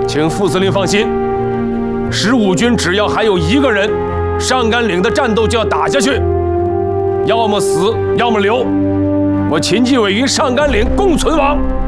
请副司令放心，15军只要还有1个人，上甘岭的战斗就要打下去，要么死，要么留。我秦继伟与上甘岭共存亡。